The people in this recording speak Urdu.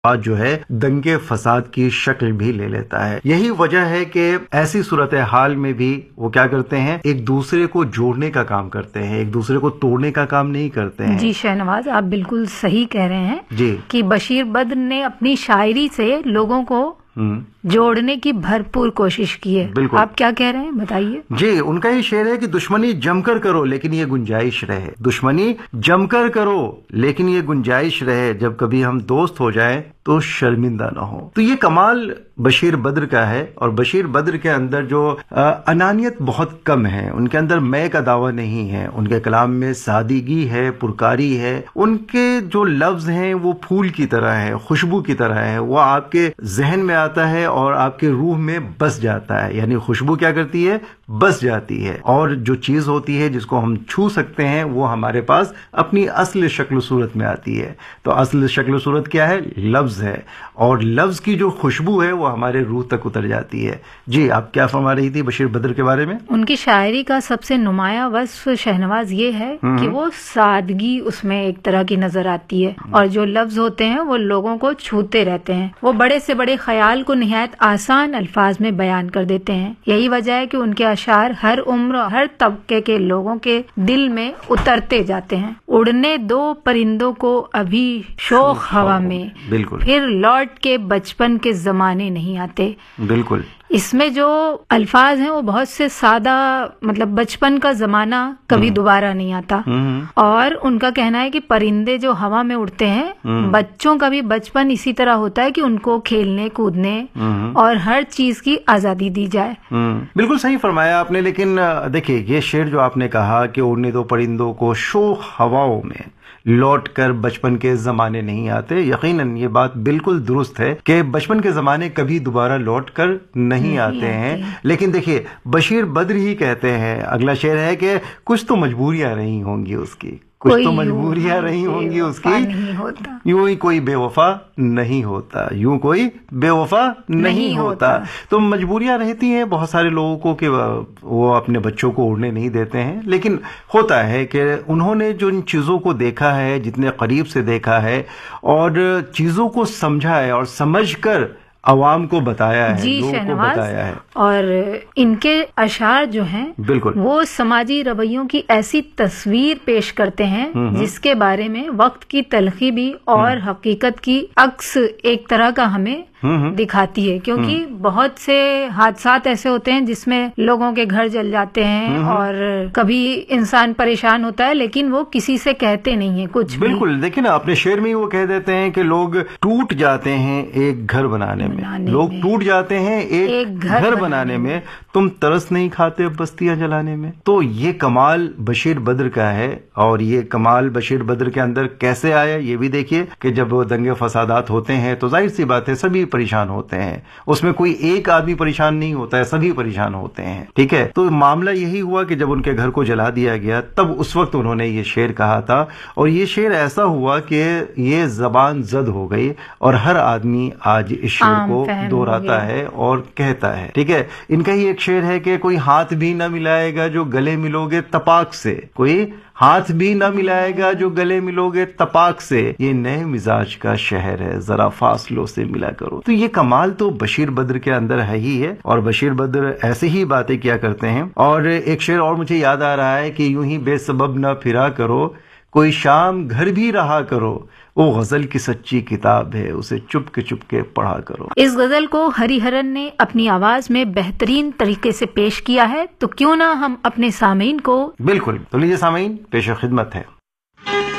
بات جو ہے دنگے فساد کی شکل بھی لے لیتا ہے۔ یہی وجہ ہے کہ ایسی صورتحال میں بھی وہ کیا کرتے ہیں، ایک دوسرے کو جوڑنے کا کام کرتے ہیں، ایک دوسرے کو توڑنے کا کام نہیں کرتے ہیں۔ جی شہنواز، آپ بالکل صحیح کہہ رہے ہیں جی کہ بشیر بدر نے اپنی شاعری سے لوگوں کو جوڑنے کی بھرپور کوشش کی ہے۔ بالکل، آپ کیا کہہ رہے ہیں بتائیے۔ جی ان کا یہ شعر ہے کہ دشمنی جم کر کرو لیکن یہ گنجائش رہے، دشمنی جم کر کرو لیکن یہ گنجائش رہے، جب کبھی ہم دوست ہو جائیں تو شرمندہ نہ ہو۔ تو یہ کمال بشیر بدر کا ہے، اور بشیر بدر کے اندر جو انانیت بہت کم ہے، ان کے اندر میں کا دعویٰ نہیں ہے، ان کے کلام میں سادگی ہے، پرکاری ہے، ان کے جو لفظ ہیں وہ پھول کی طرح ہے، خوشبو کی طرح ہے، وہ آپ کے ذہن میں آتا ہے اور آپ کے روح میں بس جاتا ہے۔ یعنی خوشبو کیا کرتی ہے، بس جاتی ہے، اور جو چیز ہوتی ہے جس کو ہم چھو سکتے ہیں وہ ہمارے پاس اپنی اصل شکل و صورت میں آتی ہے۔ تو اصل شکل و صورت کیا ہے؟ لفظ ہے، اور لفظ کی جو خوشبو ہے وہ ہمارے روح تک اتر جاتی ہے۔ جی آپ کیا فرما رہی تھی بشیر بدر کے بارے میں؟ ان کی شاعری کا سب سے نمایاں وصف شہنواز یہ ہے کہ وہ سادگی اس میں ایک طرح کی نظر آتی ہے، اور جو لفظ ہوتے ہیں وہ لوگوں کو چھوتے رہتے ہیں، وہ بڑے سے بڑے خیال کو نہایت آسان الفاظ میں بیان کر دیتے ہیں۔ یہی وجہ ہے کہ ان کے اشعار ہر عمر اور ہر طبقے کے لوگوں کے دل میں اترتے جاتے ہیں۔ اڑنے دو پرندوں کو ابھی شوق ہوا میں، بالکل، پھر لوٹ کے بچپن کے زمانے نہیں آتے۔ بالکل، اس میں جو الفاظ ہیں وہ بہت سے سادہ، مطلب بچپن کا زمانہ کبھی دوبارہ نہیں آتا، اور ان کا کہنا ہے کہ پرندے جو ہوا میں اڑتے ہیں، بچوں کا بھی بچپن اسی طرح ہوتا ہے کہ ان کو کھیلنے کودنے اور ہر چیز کی آزادی دی جائے۔ بالکل صحیح فرمایا آپ نے، لیکن دیکھیے یہ شعر جو آپ نے کہا کہ اڑنے دو پرندوں کو شوخ ہواؤں میں، لوٹ کر بچپن کے زمانے نہیں آتے، یقیناً یہ بات بالکل درست ہے کہ بچپن کے زمانے کبھی دوبارہ لوٹ کر نہیں آتے ہیں، لیکن دیکھیے بشیر بدر ہی کہتے ہیں، اگلا شعر ہے کہ کچھ تو مجبوریاں رہی ہوں گی اس کی، کچھ تو مجبوریاں رہی ہوں گی اس کی، یوں ہی کوئی بے وفا نہیں ہوتا، یوں کوئی بے وفا نہیں ہوتا۔ تو مجبوریاں رہتی ہیں بہت سارے لوگوں کو کہ وہ اپنے بچوں کو اڑنے نہیں دیتے ہیں، لیکن ہوتا ہے کہ انہوں نے جو ان چیزوں کو دیکھا ہے، جتنے قریب سے دیکھا ہے، اور چیزوں کو سمجھا ہے اور سمجھ کر عوام کو بتایا ہے، جی لوگوں کو بتایا ہے۔ اور ان کے اشعار جو ہیں بالکل وہ سماجی رویوں کی ایسی تصویر پیش کرتے ہیں جس کے بارے میں وقت کی تلخی بھی اور حقیقت کی عکس ایک طرح کا ہمیں دکھاتی ہے، کیونکہ بہت سے حادثات ایسے ہوتے ہیں جس میں لوگوں کے گھر جل جاتے ہیں، اور کبھی انسان پریشان ہوتا ہے لیکن وہ کسی سے کہتے نہیں ہیں کچھ بھی۔ بالکل، دیکھیں نا اپنے شعر میں وہ کہہ دیتے ہیں کہ لوگ ٹوٹ جاتے ہیں ایک گھر بنانے میں، لوگ ٹوٹ جاتے ہیں ایک گھر بنانے میں، تم ترس نہیں کھاتے بستیاں جلانے میں۔ تو یہ کمال بشیر بدر کا ہے، اور یہ کمال بشیر بدر کے اندر کیسے آیا یہ بھی دیکھیے کہ جب دنگے فسادات ہوتے ہیں تو ظاہر سی بات ہے سبھی پریشان ہوتے ہیں، اس میں کوئی ایک آدمی پریشان نہیں ہوتا ہے، سبھی پریشان ہوتے ہیں، ٹھیک ہے۔ تو معاملہ یہی ہوا کہ جب ان کے گھر کو جلا دیا گیا تب اس وقت انہوں نے یہ شعر کہا تھا، اور یہ شعر ایسا ہوا کہ یہ زبان زد ہو گئی، اور ہر آدمی آج اس شعر کو دہراتا ہے اور کہتا ہے، ٹھیک ہے۔ ان کا ہی ایک شعر ہے کہ کوئی ہاتھ بھی نہ ملائے گا جو گلے ملو گے تپاک سے، کوئی ہاتھ بھی نہ ملائے گا جو گلے ملو گے تپاک سے، یہ نئے مزاج کا شہر ہے ذرا فاصلوں سے ملا کرو۔ تو یہ کمال تو بشیر بدر کے اندر ہے ہی ہے، اور بشیر بدر ایسے ہی باتیں کیا کرتے ہیں۔ اور ایک شعر اور مجھے یاد آ رہا ہے کہ یوں ہی بے سبب نہ پھرا کرو، کوئی شام گھر بھی رہا کرو، وہ غزل کی سچی کتاب ہے، اسے چپ کے پڑھا کرو۔ اس غزل کو ہری ہرن نے اپنی آواز میں بہترین طریقے سے پیش کیا ہے، تو کیوں نہ ہم اپنے سامعین کو بالکل تو لیجیے سامعین، پیش خدمت ہے۔